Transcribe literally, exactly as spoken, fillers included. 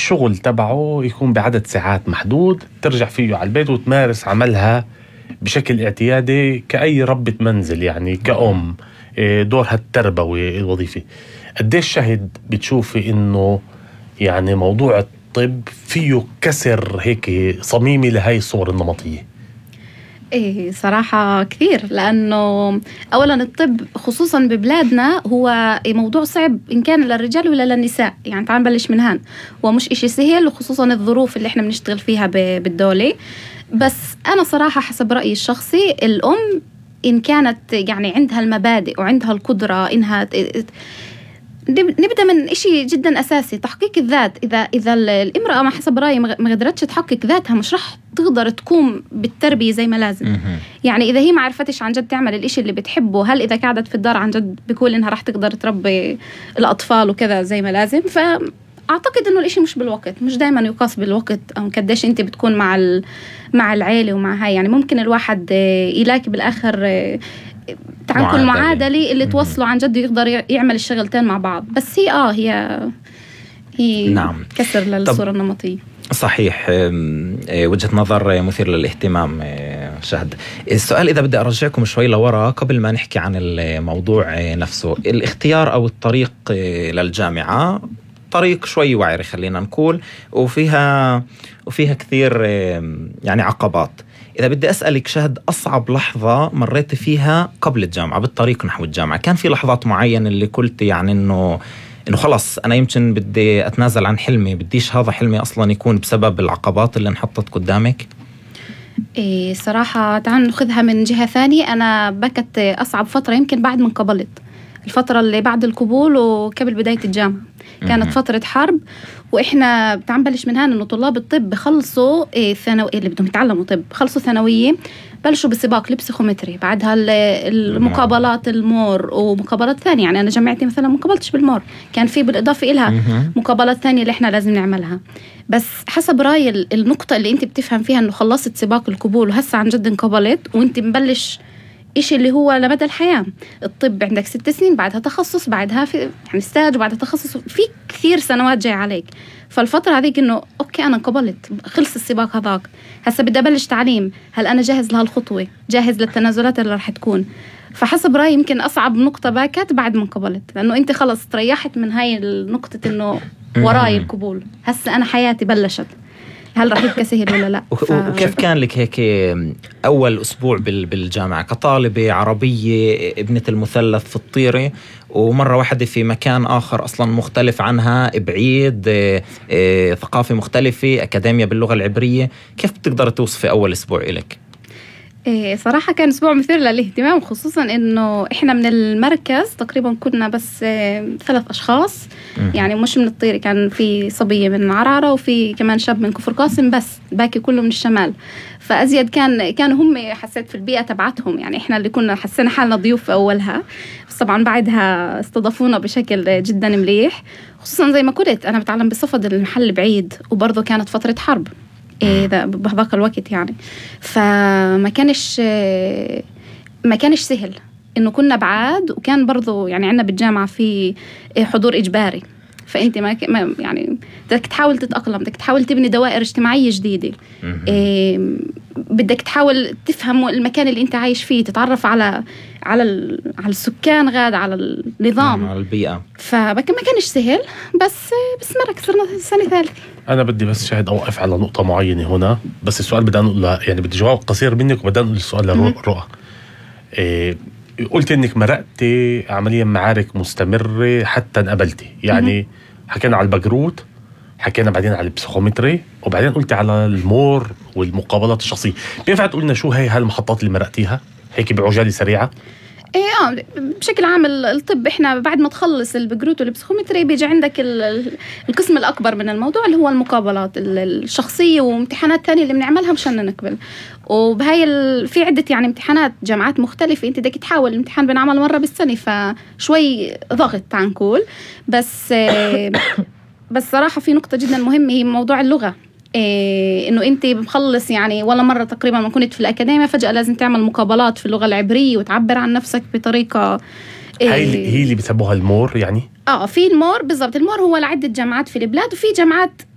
الشغل تبعه يكون بعدد ساعات محدود ترجع فيه على البيت وتمارس عملها بشكل اعتيادي كأي ربة منزل، يعني كأم دورها التربوي الوظيفي. قديش شهد بتشوفي إنه يعني موضوع الطب فيه كسر هيك صميمي لهاي الصور النمطية؟ إيه صراحة كثير، لأنه أولا الطب خصوصا ببلادنا هو موضوع صعب إن كان للرجال ولا للنساء، يعني تعال نبلش من هان، ومش إشي سهل، وخصوصا الظروف اللي إحنا بنشتغل فيها بالدولة. بس أنا صراحة حسب رأيي الشخصي الأم إن كانت يعني عندها المبادئ وعندها القدرة إنها نبدأ من إشي جدا أساسي، تحقيق الذات. إذا إذا الامرأة ما حسب رأيي ما قدرتش تحقق ذاتها مش رح تقدر تقوم بالتربية زي ما لازم. يعني إذا هي ما عرفتش عن جد تعمل الإشي اللي بتحبه، هل إذا قعدت في الدار عن جد بيقول إنها رح تقدر تربي الأطفال وكذا زي ما لازم؟ فأعتقد إنه الإشي مش بالوقت، مش دايما يقاس بالوقت أو قديش أنت بتكون مع مع العائلة ومع هاي. يعني ممكن الواحد يلاقي بالآخر تعال كل معادلة اللي توصلوا عن جد يقدر يعمل الشغلتين مع بعض. بس هي آه هي هي نعم. كسر للصورة النمطية. صحيح، وجهة نظر مثير للاهتمام شهد. السؤال إذا بدي أرجعكم شوي لورا قبل ما نحكي عن الموضوع نفسه، الاختيار أو الطريق للجامعة طريق شوي وعري خلينا نقول، وفيها وفيها كثير يعني عقبات. إذا بدي أسألك شهد، أصعب لحظة مريت فيها قبل الجامعة بالطريق نحو الجامعة، كان في لحظات معينة اللي قلت يعني إنه إنه خلاص أنا يمكن بدي أتنازل عن حلمي، بديش هذا حلمي أصلاً يكون بسبب العقبات اللي انحطت قدامك؟ إيه صراحة تعال نأخذها من جهة ثانية. أنا بكت أصعب فترة يمكن بعد من قبلت، الفترة اللي بعد القبول وقبل بداية الجامعة، كانت فترة حرب، وإحنا بتعنبلش من هان إنه طلاب الطب خلصوا إيه ثانوي اللي بدهم يتعلموا طب، خلصوا ثانوية بلشوا بسباق لبسيكومتري، بعدها المقابلات المور ومقابلات ثانية. يعني أنا جامعتي مثلا مقابلتش بالمور، كان في بالإضافة إلها مقابلات ثانية اللي إحنا لازم نعملها. بس حسب رأيي النقطة اللي أنت بتفهم فيها إنه خلصت سباق القبول وهسه عن جد انقبلت وأنت مبلش إشي اللي هو لمدى الحياة. الطب عندك ست سنين، بعدها تخصص، بعدها في يعني ستاج، وبعدها تخصص، في كثير سنوات جاي عليك. فالفترة هذيك إنه أوكي أنا قبلت، خلص السباق هذاك، هسا بدي أبلش تعليم، هل أنا جاهز لهالخطوة، جاهز للتنازلات اللي راح تكون؟ فحسب رأيي يمكن أصعب نقطة باكت بعد ما قبلت، لأنه أنت خلص تريحت من هاي النقطة إنه وراي القبول، هسا أنا حياتي بلشت، هل رح يبقى سهل ولا لا؟ ف... وكيف كان لك هيك أول أسبوع بالجامعة كطالبة عربية ابنة المثلث في الطيرة، ومرة واحدة في مكان آخر أصلا مختلف عنها، بعيد، اه اه ثقافة مختلفة، أكاديمية باللغة العبرية، كيف بتقدر توصفي أول أسبوع إلك؟ إيه صراحة كان أسبوع مثير للاهتمام، خصوصا إنه إحنا من المركز تقريبا كنا بس إيه ثلاث أشخاص، م- يعني مش من الطيرة، كان في صبية من عرعرة وفي كمان شاب من كفر قاسم، بس باقي كله من الشمال. فأزيد كان كانوا هم حسيت في البيئة تبعتهم، يعني إحنا اللي كنا حسينا حالنا ضيوف في أولها، بس طبعا بعدها استضافونا بشكل جدا مليح. خصوصا زي ما قلت أنا بتعلم بصفد المحل بعيد، وبرضه كانت فترة حرب إيه بهذاك الوقت، يعني فما كانش ما كانش سهل إنه كنا بعاد، وكان برضو يعني عنا بالجامعة في حضور إجباري، فأنت ما يعني بدك تحاول تتأقلم، بدك تحاول تبني دوائر اجتماعية جديدة، إيه بدك تحاول تفهم المكان اللي أنت عايش فيه، تتعرف على على على السكان غاد، على النظام، على البيئة. فما كانش سهل، بس بس مرة كسرنا سنة ثالثة. أنا بدي بس شاهد أوقف على نقطة معينة هنا، بس السؤال بدي نقول يعني بدي جواب قصير منك، وبدي نقول السؤال لرؤى. إيه قلت إنك مرقتي عمليا معارك مستمرة حتى انقبلتي، يعني حكينا على البجروت، حكينا بعدين على البسيكومتري، وبعدين قلت على المور والمقابلات الشخصية. بينفع تقول لنا شو هي هالمحطات اللي مرقتيها هيك بعجالة سريعة؟ ايه اه بشكل عام الطب احنا بعد ما تخلص البجروت والبسيكومتري بيجي عندك القسم الاكبر من الموضوع اللي هو المقابلات الشخصيه وامتحانات ثانيه اللي بنعملها مشان نقبل. وبهاي ال... في عده يعني امتحانات جامعات مختلفه، انت بدك تحاول الامتحان بنعمل مره بالسنه، فشوي ضغط تعنكول. بس بس صراحه في نقطه جدا مهمه هي موضوع اللغه، إيه إنه أنت بمخلص يعني ولا مرة تقريبا ما كنت في الأكاديمية فجأة لازم تعمل مقابلات في اللغة العبرية وتعبر عن نفسك بطريقة إيه هي هي اللي بيسموها المور يعني. آه في المور بالضبط. المور هو لعدة جامعات في البلاد، وفي جامعات